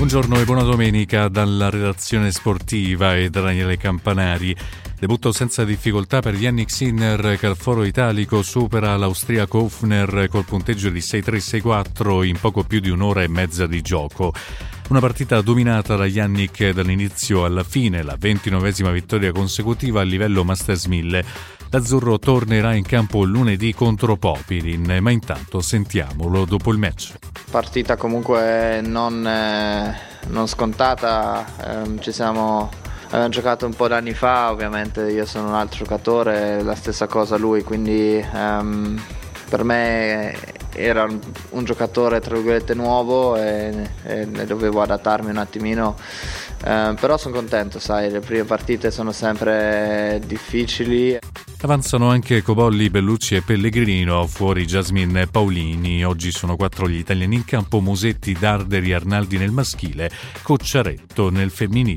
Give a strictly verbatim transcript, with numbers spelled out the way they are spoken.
Buongiorno e buona domenica dalla redazione sportiva e da Daniele Campanari. Debutto senza difficoltà per Jannik Sinner, che al foro italico supera l'austriaco Hofner col punteggio di sei tre sei quattro in poco più di un'ora e mezza di gioco. Una partita dominata da Jannik dall'inizio alla fine, la ventinovesima vittoria consecutiva a livello Masters mille. L'azzurro tornerà in campo lunedì contro Popyrin, ma intanto sentiamolo dopo il match. Partita comunque non, eh, non scontata, eh, ci siamo, abbiamo giocato un po' d'anni fa, ovviamente io sono un altro giocatore, la stessa cosa lui, quindi ehm, per me era un, un giocatore tra virgolette nuovo e, e ne dovevo adattarmi un attimino, eh, però sono contento, sai, le prime partite sono sempre difficili. Avanzano anche Cobolli, Bellucci e Pellegrino, fuori Jasmine Paolini. Oggi sono quattro gli italiani in campo: Musetti, Darderi, Arnaldi nel maschile, Cocciaretto nel femminile.